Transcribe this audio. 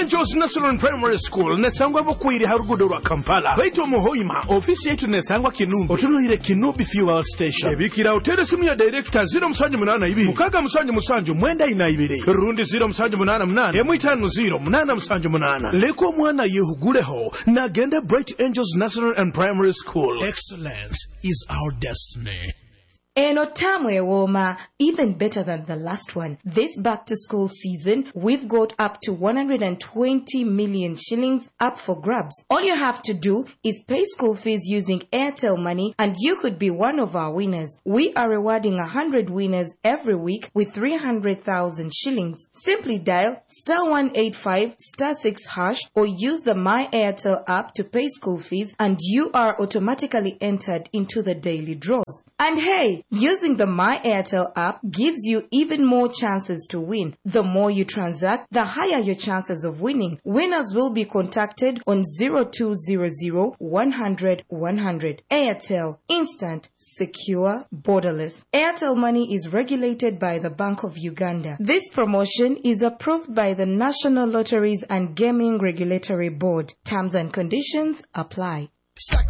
Angels National Primary School nesangwa bukwiri harugudo rwa Kampala baito muhoima ofisi yetu nesangwa Kinumbi otunulire Kinumbi fuel station ebikira hotel simu ya director 072 mukaga musanju mwenda inaibiri rundi 078 M50 leko mwana yehuguleho nagende Bright Angels National and Primary School. Excellence is our destiny. Eno tamwe woma, even better than the last one. This back to school season, we've got up to 120 million shillings up for grabs. All you have to do is pay school fees using Airtel Money and you could be one of our winners. We are rewarding 100 winners every week with 300,000 shillings. Simply dial *185*6# or use the My Airtel app to pay school fees and you are automatically entered into the daily draws. And hey, using the My Airtel app gives you even more chances to win. The more you transact, the higher your chances of winning. Winners will be contacted on 0200 100 100. Airtel, instant, secure, borderless. Airtel Money is regulated by the Bank of Uganda. This promotion is approved by the National Lotteries and Gaming Regulatory Board. Terms and conditions apply.